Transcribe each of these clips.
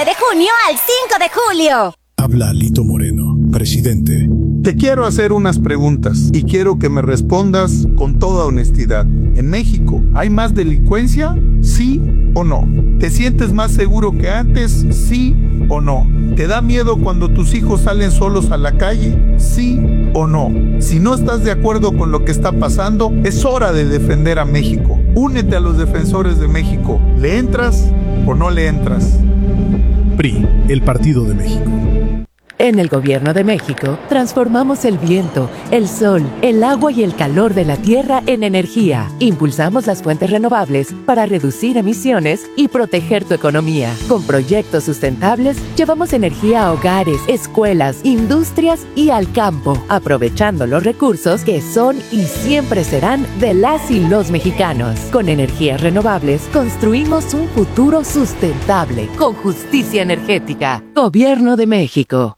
de junio al 5 de julio. Habla Alito Moreno, presidente. Te quiero hacer unas preguntas y quiero que me respondas con toda honestidad. ¿En México hay más delincuencia? ¿Sí o no? ¿Te sientes más seguro que antes? ¿Sí o no? ¿Te da miedo cuando tus hijos salen solos a la calle? ¿Sí o no? Si no estás de acuerdo con lo que está pasando, es hora de defender a México. Únete a los defensores de México. ¿Le entras o no le entras? PRI, el Partido de México. En el Gobierno de México, transformamos el viento, el sol, el agua y el calor de la tierra en energía. Impulsamos las fuentes renovables para reducir emisiones y proteger tu economía. Con proyectos sustentables, llevamos energía a hogares, escuelas, industrias y al campo, aprovechando los recursos que son y siempre serán de las y los mexicanos. Con energías renovables, construimos un futuro sustentable, con justicia energética. Gobierno de México.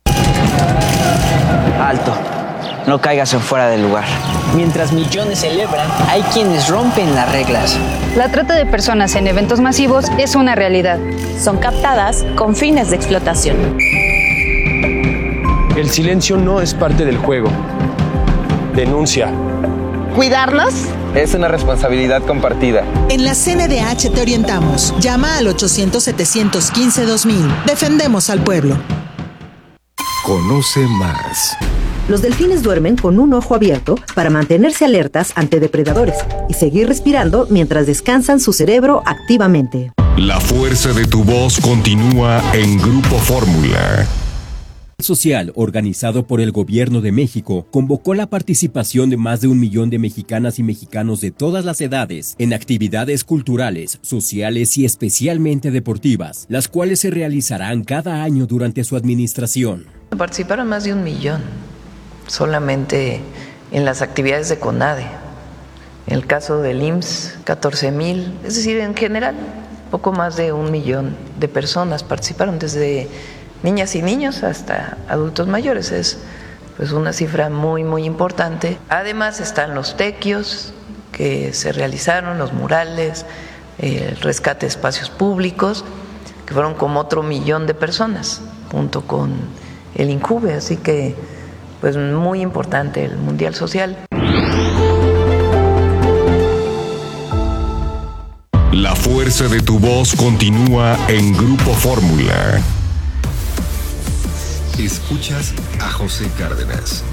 Alto, no caigas en fuera del lugar. Mientras millones celebran, hay quienes rompen las reglas. La trata de personas en eventos masivos es una realidad. Son captadas con fines de explotación. El silencio no es parte del juego. Denuncia. ¿Cuidarlos? Es una responsabilidad compartida. En la CNDH te orientamos. Llama al 800-715-2000. Defendemos al pueblo. Conoce más. Los delfines duermen con un ojo abierto para mantenerse alertas ante depredadores y seguir respirando mientras descansan su cerebro activamente. La fuerza de tu voz continúa en Grupo Fórmula. Social, organizado por el Gobierno de México, convocó la participación de más de 1 millón de mexicanas y mexicanos de todas las edades en actividades culturales, sociales y especialmente deportivas, las cuales se realizarán cada año durante su administración. Participaron más de 1 millón, solamente en las actividades de CONADE. En el caso del IMSS, 14,000, es decir, en general, poco más de 1 millón de personas participaron, desde niñas y niños hasta adultos mayores. Es pues una cifra muy, muy importante. Además están los tequios que se realizaron, los murales, el rescate de espacios públicos, que fueron como otro 1 millón de personas, junto con el INJUVE, así que pues muy importante el Mundial Social. La fuerza de tu voz continúa en Grupo Fórmula. Escuchas a José Cárdenas.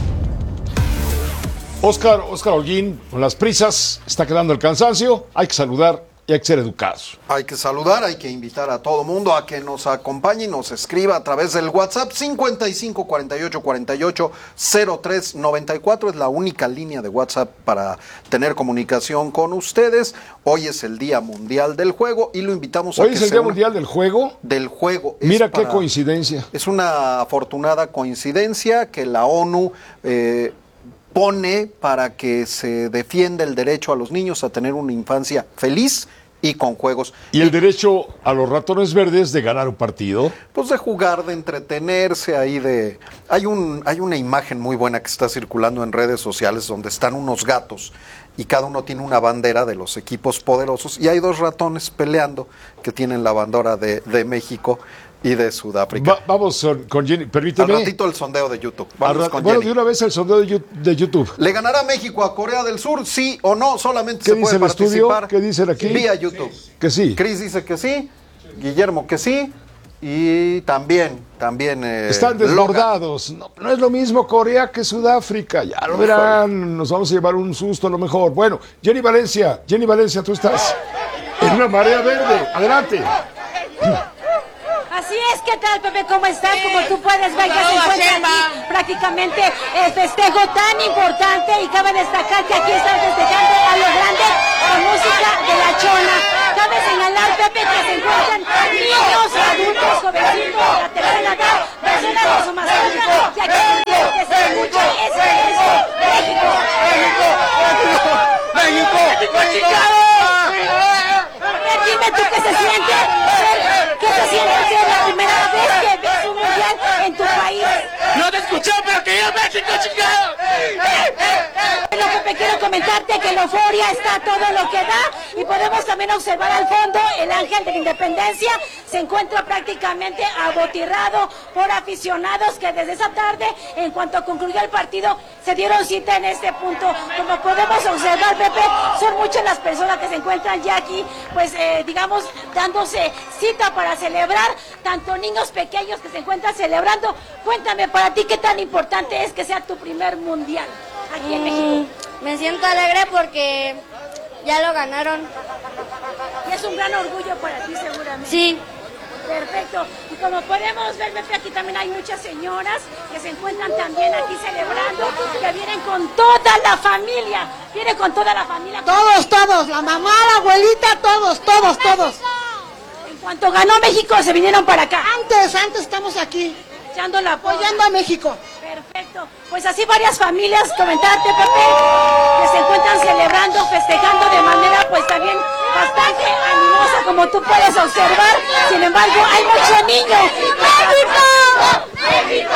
Oscar Holguín, con las prisas, está quedando el cansancio, hay que saludar y hay que ser educados. Hay que saludar, hay que invitar a todo mundo a que nos acompañe y nos escriba a través del WhatsApp 55 48 48 03 94. Es la única línea de WhatsApp para tener comunicación con ustedes. Hoy es el Día Mundial del Juego y lo invitamos a que ¿Hoy es el Día Mundial del Juego? Del Juego. Mira qué coincidencia. Es una afortunada coincidencia que la ONU pone para que se defienda el derecho a los niños a tener una infancia feliz y con juegos. ¿Y el derecho a los ratones verdes de ganar un partido? Pues de jugar, de entretenerse, ahí de... Hay una imagen muy buena que está circulando en redes sociales donde están unos gatos y cada uno tiene una bandera de los equipos poderosos y hay 2 ratones peleando que tienen la bandera de México y de Sudáfrica. Vamos con Jenny, permíteme. Al ratito el sondeo de YouTube. Vamos con bueno, Jenny. de una vez el sondeo de YouTube. ¿Le ganará México a Corea del Sur? ¿Sí o no? Solamente ¿Qué se dice puede el participar. Estudio? ¿Qué dicen aquí? Vía YouTube. Que sí. Cris dice que sí. Guillermo que sí. Y también están desbordados. No es lo mismo Corea que Sudáfrica. Ya lo verán. Nos vamos a llevar un susto a lo mejor. Bueno, Jenny Valencia, tú estás en una marea verde. Adelante. Así es, ¿qué tal, Pepe? ¿Cómo estás? Como tú puedes ver, ya se encuentra aquí prácticamente el festejo tan importante y cabe destacar que aquí están festejando a lo grande la música de la Chona. Cabe señalar, Pepe, que se encuentran niños, adultos, jovencitos de la tercera edad, personas de su mascota, y aquí que se escucha es México, México, México, México, Chicago. Dime tú qué se siente. ¿Qué se siente ser la primera vez que ves un mundial en tu país? No te escuché, pero que yo México, chingado. Lo que te quiero comentarte que la euforia está todo lo que da y podemos también observar al fondo el Ángel de la Independencia se encuentra prácticamente abotirrado por aficionados que desde esa tarde, en cuanto concluyó el partido, se dieron cita en este punto. Como podemos observar, Pepe, son muchas las personas que se encuentran ya aquí, pues digamos, dándose cita para celebrar, tanto niños pequeños que se encuentran celebrando. Cuéntame, para ti, ¿qué tan importante es que sea tu primer mundial aquí en México? Me siento alegre porque ya lo ganaron. Y es un gran orgullo para ti, seguramente. Sí. Perfecto. Y como podemos ver, Pepe, aquí también hay muchas señoras que se encuentran también aquí celebrando, que vienen con toda la familia. Vienen con toda la familia. Todos, la mamá, la abuelita, todos. En cuanto ganó México, se vinieron para acá. Antes estamos aquí. Apoyando a México. Perfecto. Pues así varias familias, comentarte, Pepe, que se encuentran celebrando, festejando de manera pues también bastante animosa, como tú puedes observar. Sin embargo, hay mucho niño. ¡México!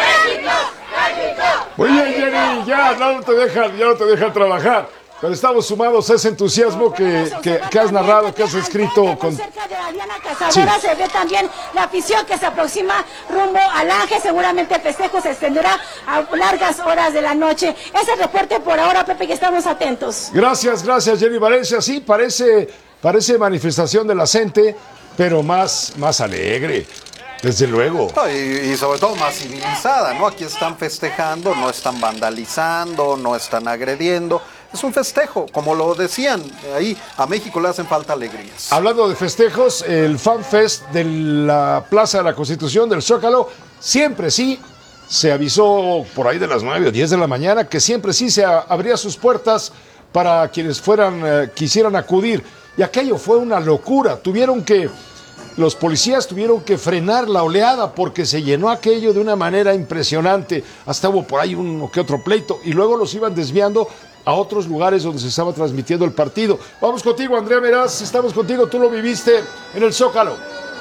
Muy bien, Jenny, ya no te dejan trabajar. Pero estamos sumados a ese entusiasmo que has narrado, que has escrito con... Cerca de la Diana Cazadora se ve también la afición que se aproxima rumbo al Ángel. Seguramente el festejo se extenderá a largas horas de la noche. Ese reporte por ahora, Pepe, y estamos atentos. Gracias, Jenny Valencia. Sí, parece manifestación de la gente, pero más alegre. Desde luego. Y sobre todo más civilizada, ¿no? Aquí están festejando, no están vandalizando, no están agrediendo. Es un festejo, como lo decían ahí, a México le hacen falta alegrías. Hablando de festejos, el Fan Fest de la Plaza de la Constitución del Zócalo, siempre sí, se avisó por ahí de las 9 o 10 de la mañana, que siempre sí se abría sus puertas para quienes quisieran acudir. Y aquello fue una locura, los policías tuvieron que frenar la oleada porque se llenó aquello de una manera impresionante. Hasta hubo por ahí uno que otro pleito y luego los iban desviando a otros lugares donde se estaba transmitiendo el partido. Vamos contigo, Andrea Meraz, estamos contigo, tú lo viviste en el Zócalo.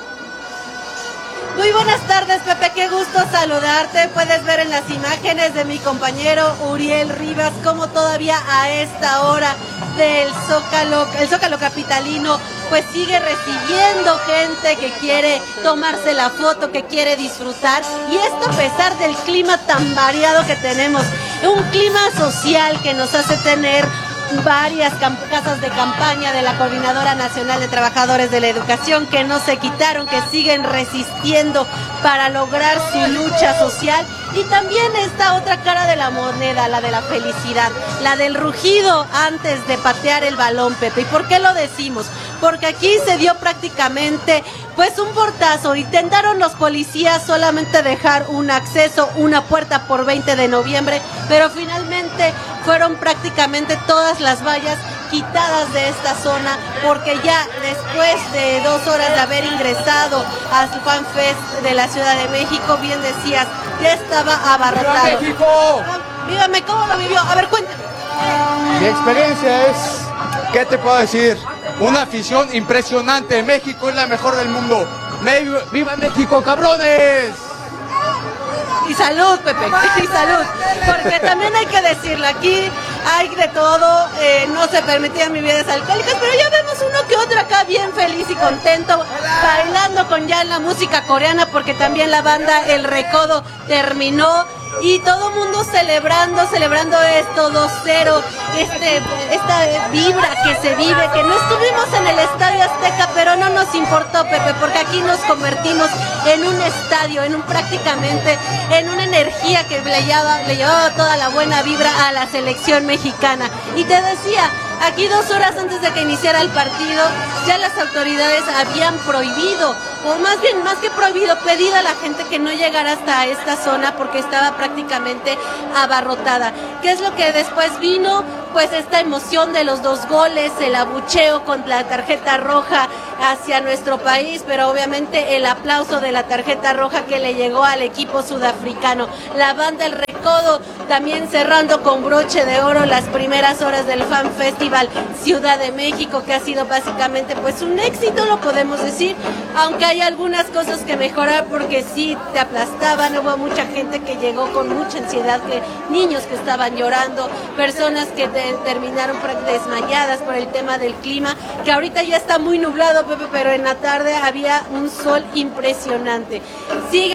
Muy buenas tardes, Pepe, qué gusto saludarte. Puedes ver en las imágenes de mi compañero Uriel Rivas cómo todavía a esta hora del Zócalo, el Zócalo capitalino, pues sigue recibiendo gente que quiere tomarse la foto, que quiere disfrutar, y esto a pesar del clima tan variado que tenemos, un clima social que nos hace tener varias casas de campaña de la Coordinadora Nacional de Trabajadores de la Educación que no se quitaron, que siguen resistiendo para lograr su lucha social, y también esta otra cara de la moneda, la de la felicidad, la del rugido antes de patear el balón, Pepe. ¿Y por qué lo decimos? Porque aquí se dio prácticamente pues un portazo. Intentaron los policías solamente dejar un acceso, una puerta por 20 de noviembre, pero finalmente fueron prácticamente todas las vallas quitadas de esta zona, porque ya después de 2 horas de haber ingresado al Fan Fest de la Ciudad de México, bien decías, ya estaba abarrotado. ¡Viva México! Dígame, ¿cómo lo vivió? A ver, cuéntame. Mi experiencia es, ¿qué te puedo decir? Una afición impresionante. México es la mejor del mundo. ¡Viva México, cabrones! Y salud, Pepe, y salud, porque también hay que decirlo, aquí hay de todo, no se permitían bebidas alcohólicas, pero ya vemos uno que otro acá bien feliz y contento, bailando con ya la música coreana, porque también la banda El Recodo terminó, y todo mundo celebrando esto 2-0, esta vibra que se vive, que no estuvimos en el Estadio Azteca, pero no nos importó, Pepe, porque aquí nos convertimos en un estadio, prácticamente en una energía que le llevaba toda la buena vibra a la selección mexicana. Y te decía, aquí 2 horas antes de que iniciara el partido, ya las autoridades habían prohibido, o más bien, más que prohibido, pedido a la gente que no llegara hasta esta zona porque estaba prácticamente abarrotada. ¿Qué es lo que después vino? Pues esta emoción de los 2 goles, el abucheo con la tarjeta roja hacia nuestro país, pero obviamente el aplauso de la tarjeta roja que le llegó al equipo sudafricano. La banda El Recodo codo, también cerrando con broche de oro las primeras horas del Fan Festival Ciudad de México, que ha sido básicamente pues un éxito, lo podemos decir, aunque hay algunas cosas que mejorar porque sí te aplastaban, hubo mucha gente que llegó con mucha ansiedad, niños que estaban llorando, personas que terminaron desmayadas por el tema del clima, que ahorita ya está muy nublado, Pepe, pero en la tarde había un sol impresionante. Sigue.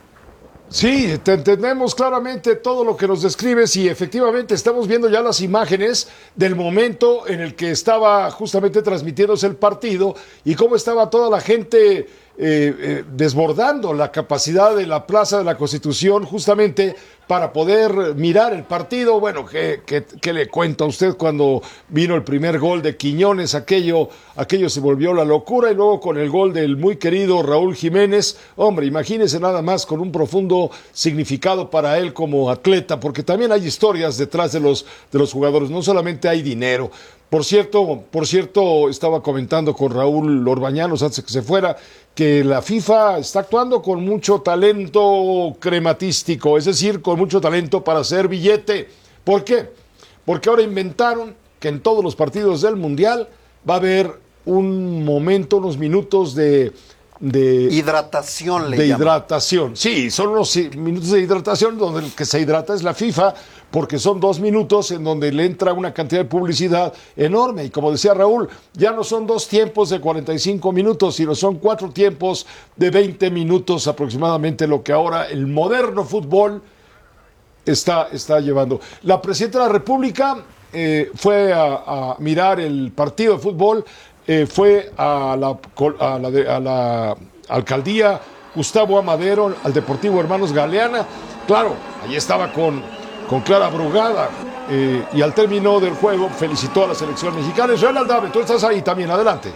Sí, te entendemos claramente todo lo que nos describes y efectivamente estamos viendo ya las imágenes del momento en el que estaba justamente transmitiéndose el partido y cómo estaba toda la gente desbordando la capacidad de la Plaza de la Constitución justamente para poder mirar el partido. Bueno, ¿qué le cuento a usted cuando vino el primer gol de Quiñones? Aquello se volvió la locura, y luego con el gol del muy querido Raúl Jiménez. Hombre, imagínese nada más, con un profundo significado para él como atleta, porque también hay historias detrás de los jugadores, no solamente hay dinero. Por cierto, estaba comentando con Raúl Orbañanos antes de que se fuera que la FIFA está actuando con mucho talento crematístico, es decir, con mucho talento para hacer billete. ¿Por qué? Porque ahora inventaron que en todos los partidos del Mundial va a haber un momento, unos minutos de hidratación, de hidratación. Sí, son unos minutos de hidratación donde el que se hidrata es la FIFA, porque son 2 minutos en donde le entra una cantidad de publicidad enorme. Y como decía Raúl, ya no son 2 tiempos de 45 minutos, sino son 4 tiempos de 20 minutos aproximadamente, lo que ahora el moderno fútbol está llevando. La presidenta de la República fue a mirar el partido de fútbol, fue a la alcaldía Gustavo Amadero, al Deportivo Hermanos Galeana. Claro, allí estaba con Clara Brugada, y al término del juego felicitó a la selección mexicana. Israel Aldave, tú estás ahí también, adelante.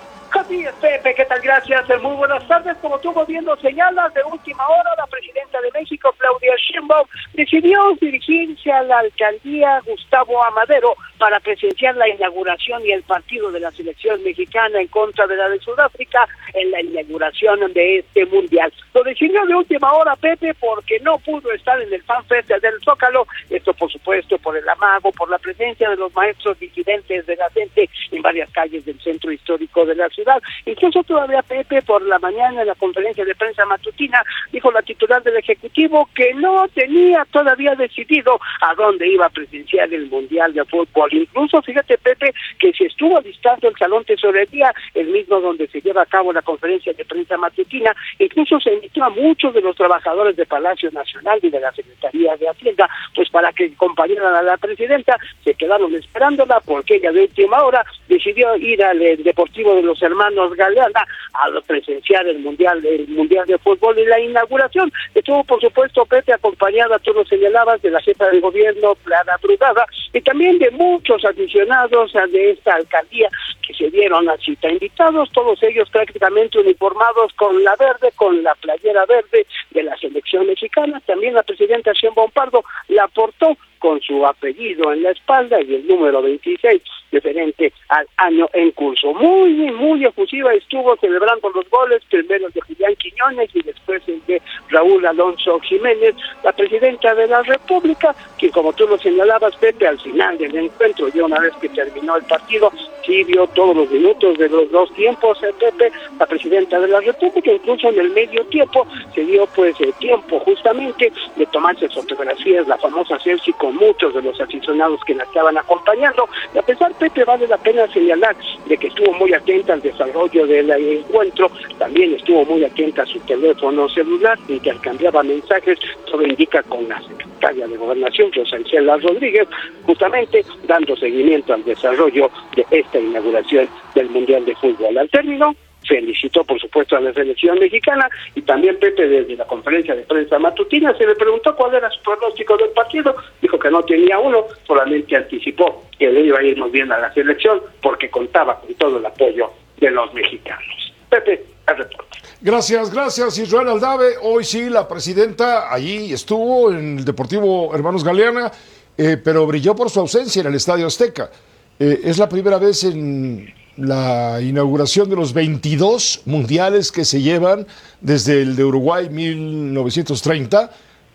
Así es, Pepe, ¿qué tal? Gracias, muy buenas tardes. Como tú viendo señalas, de última hora, la presidenta de México, Claudia Sheinbaum, decidió dirigirse a la alcaldía Gustavo Amadero para presenciar la inauguración y el partido de la selección mexicana en contra de la de Sudáfrica en la inauguración de este mundial. Lo decidió de última hora, Pepe, porque no pudo estar en el Fan Fest del Zócalo, esto por supuesto por el amago, por la presencia de los maestros disidentes de la gente en varias calles del centro histórico de la ciudad. Incluso todavía, Pepe, por la mañana en la conferencia de prensa matutina, dijo la titular del Ejecutivo que no tenía todavía decidido a dónde iba a presenciar el Mundial de Fútbol. Incluso, fíjate, Pepe, que se estuvo alistando el Salón Tesorería, el mismo donde se lleva a cabo la conferencia de prensa matutina. Incluso se invitó a muchos de los trabajadores de Palacio Nacional y de la Secretaría de Hacienda, pues para que acompañaran a la presidenta. Se quedaron esperándola porque ella de última hora decidió ir al Deportivo de los Hermanos Galeana a presenciar el mundial de fútbol y la inauguración. Estuvo, por supuesto, Pepe, acompañada, tú lo señalabas, de la jefa de gobierno, Clara Brugada, y también de muchos aficionados de esta alcaldía que se dieron a cita. Invitados, todos ellos prácticamente uniformados con la verde, con la playera verde de la selección mexicana. También la presidenta Sheinbaum Pardo la aportó con su apellido en la espalda y el número 26, referente al año en curso. Muy efusiva estuvo celebrando los goles, primero el de Julián Quiñones y después el de Raúl Alonso Jiménez, la presidenta de la República, que como tú lo señalabas, Pepe, al final del encuentro, ya una vez que terminó el partido, sí vio todos los minutos de los 2 tiempos, Pepe, la presidenta de la República. Incluso en el medio tiempo se dio pues el tiempo justamente de tomarse fotografías, la famosa selfie con muchos de los aficionados que la estaban acompañando. Y a pesar, Pepe, vale la pena señalar de que estuvo muy atenta al desarrollo del encuentro, también estuvo muy atenta a su teléfono celular, intercambiaba mensajes, todo indica con la secretaria de Gobernación, Rosa Isela Rodríguez, justamente dando seguimiento al desarrollo de esta inauguración del Mundial de Fútbol. Al término, felicitó, por supuesto, a la selección mexicana, y también, Pepe, desde la conferencia de prensa matutina se le preguntó cuál era su pronóstico del partido. Dijo que no tenía uno, solamente anticipó que le iba a ir muy bien a la selección porque contaba con todo el apoyo de los mexicanos. Pepe, el reporte. Gracias, Israel Aldave. Hoy sí, la presidenta allí estuvo en el Deportivo Hermanos Galeana, pero brilló por su ausencia en el Estadio Azteca. Es la primera vez en la inauguración de los 22 mundiales que se llevan desde el de Uruguay 1930,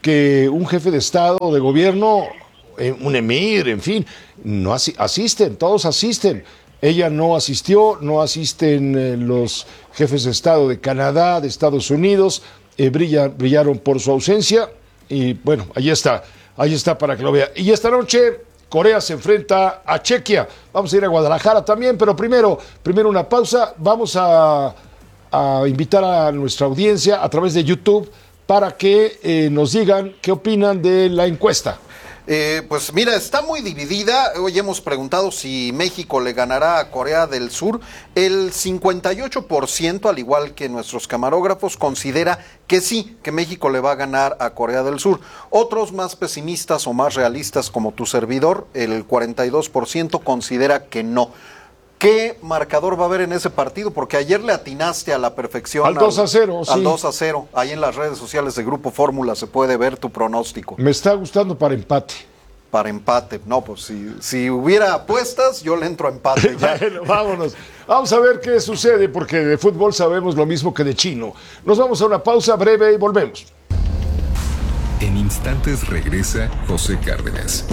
que un jefe de Estado o de gobierno, un emir, en fin, no asisten, todos asisten. Ella no asistió, no asisten los jefes de Estado de Canadá, de Estados Unidos, brillaron por su ausencia y bueno, ahí está para que lo vea. Y esta noche Corea se enfrenta a Chequia. Vamos a ir a Guadalajara también, pero primero una pausa. Vamos a invitar a nuestra audiencia a través de YouTube para que nos digan qué opinan de la encuesta. Pues mira, está muy dividida. Hoy hemos preguntado si México le ganará a Corea del Sur. El 58%, al igual que nuestros camarógrafos, considera que sí, que México le va a ganar a Corea del Sur. Otros más pesimistas o más realistas, como tu servidor, el 42% considera que no. ¿Qué marcador va a haber en ese partido? Porque ayer le atinaste a la perfección. Al 2-0, sí. Al 2-0. Ahí en las redes sociales de Grupo Fórmula se puede ver tu pronóstico. Me está gustando para empate. Para empate. No, pues si hubiera apuestas, yo le entro a empate. Bueno, vámonos. Vamos a ver qué sucede, porque de fútbol sabemos lo mismo que de chino. Nos vamos a una pausa breve y volvemos. En instantes regresa José Cárdenas.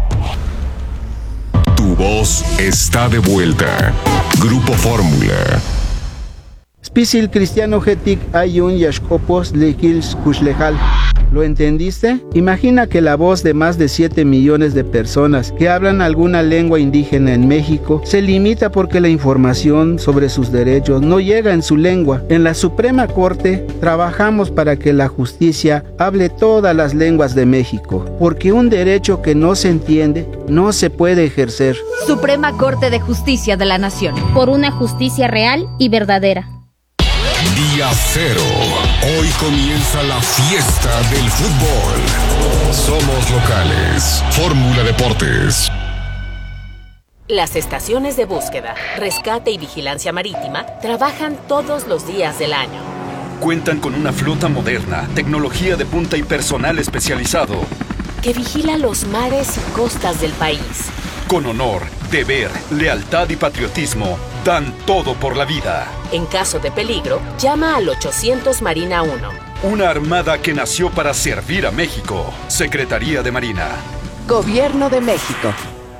Tu voz está de vuelta. Grupo Fórmula. Spisil Cristiano Getik Ayun Yashkopos Lekils Kushlejal. ¿Lo entendiste? Imagina que la voz de más de 7 millones de personas que hablan alguna lengua indígena en México se limita porque la información sobre sus derechos no llega en su lengua. En la Suprema Corte trabajamos para que la justicia hable todas las lenguas de México, porque un derecho que no se entiende no se puede ejercer. Suprema Corte de Justicia de la Nación. Por una justicia real y verdadera. Día cero. Hoy comienza la fiesta del fútbol. Somos locales. Fórmula Deportes. Las estaciones de búsqueda, rescate y vigilancia marítima trabajan todos los días del año. Cuentan con una flota moderna, tecnología de punta y personal especializado que vigila los mares y costas del país. Con honor, deber, lealtad y patriotismo, dan todo por la vida. En caso de peligro, llama al 800 Marina 1. Una armada que nació para servir a México. Secretaría de Marina. Gobierno de México.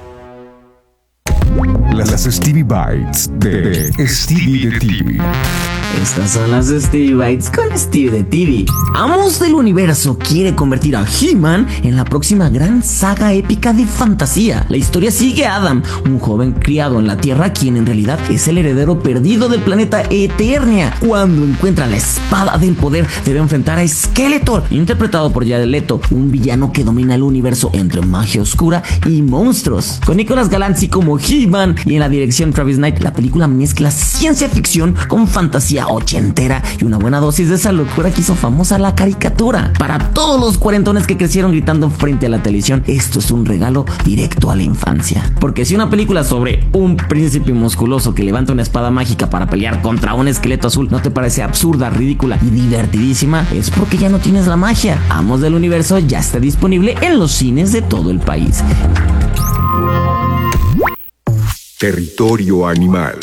Las Stevie Bites de Stevie de TV. Estas son las Stevie Bites con Stevie de TV. Amos del Universo quiere convertir a He-Man en la próxima gran saga épica de fantasía. La historia sigue a Adam, un joven criado en la Tierra, quien en realidad es el heredero perdido del planeta Eternia. Cuando encuentra la espada del poder, debe enfrentar a Skeletor, interpretado por Jared Leto, un villano que domina el universo entre magia oscura y monstruos. Con Nicolas Galanzi como He-Man y en la dirección Travis Knight, la película mezcla ciencia ficción con fantasía ochentera y una buena dosis de esa locura que hizo famosa la caricatura. Para todos los cuarentones que crecieron gritando frente a la televisión, esto es un regalo directo a la infancia. Porque si una película sobre un príncipe musculoso que levanta una espada mágica para pelear contra un esqueleto azul no te parece absurda, ridícula y divertidísima, es porque ya no tienes la magia. Amos del Universo ya está disponible en los cines de todo el país. Territorio animal.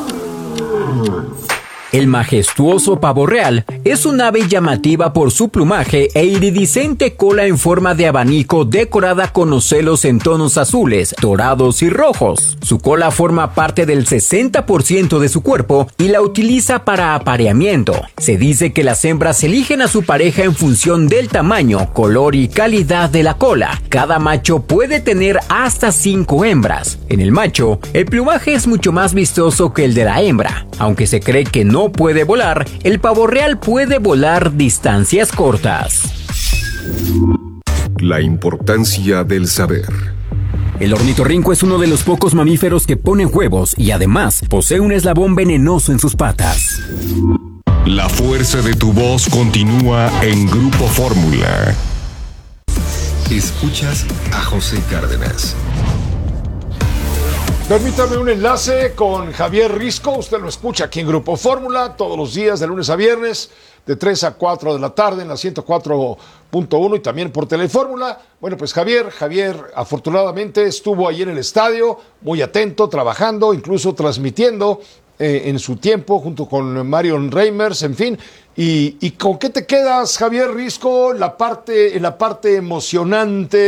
El majestuoso pavo real es un ave llamativa por su plumaje e iridiscente cola en forma de abanico decorada con ocelos en tonos azules, dorados y rojos. Su cola forma parte del 60% de su cuerpo y la utiliza para apareamiento. Se dice que las hembras eligen a su pareja en función del tamaño, color y calidad de la cola. Cada macho puede tener hasta 5 hembras. En el macho, el plumaje es mucho más vistoso que el de la hembra. Aunque se cree que no puede volar, el pavo real puede volar distancias cortas. La importancia del saber. El ornitorrinco es uno de los pocos mamíferos que ponen huevos y además posee un eslabón venenoso en sus patas. La fuerza de tu voz continúa en Grupo Fórmula. Escuchas a José Cárdenas. Permítame un enlace con Javier Risco. Usted lo escucha aquí en Grupo Fórmula todos los días de lunes a viernes de 3 a 4 de la tarde en la 104.1 y también por Telefórmula. Bueno, pues Javier afortunadamente estuvo ahí en el estadio, muy atento, trabajando, incluso transmitiendo en su tiempo, junto con Marion Reimers, en fin. ¿Y con qué te quedas, Javier Risco, en la parte emocionante?